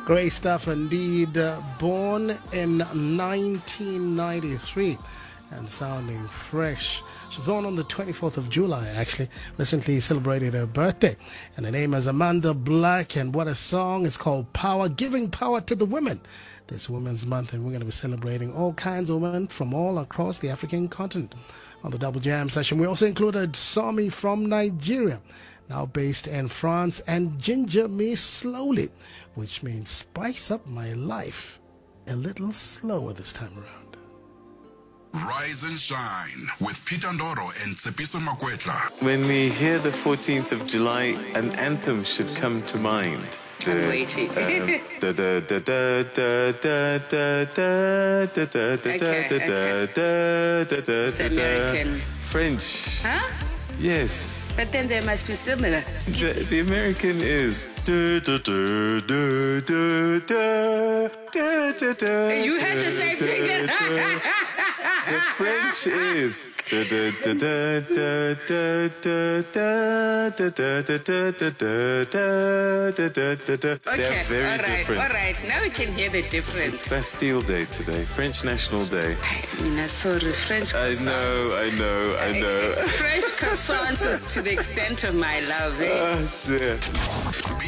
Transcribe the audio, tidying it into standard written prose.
Great stuff indeed. Born in 1993 and sounding fresh. She's born on the 24th of July, actually. Recently celebrated her birthday. And her name is Amanda Black. And what a song. It's called Power, giving power to the women. This Women's Month, and we're going to be celebrating all kinds of women from all across the African continent. On the Double Jam session, we also included Somi from Nigeria, now based in France, and Ginger Me Slowly, which means spice up my life a little slower this time around. Rise and shine with Peter Ndoro and Tsepiso Makwetla. When we hear the 14th of July, an anthem should come to mind. I'm waiting. Okay. It's American. French. Huh? Yes. But then they must be similar. The American is. You had the same thing. The French is. They're very different. All right. Now we can hear the difference. It's Bastille Day today, French National Day. Sorry, French croissants. I know. French croissants is to the extent of my love. Oh dear.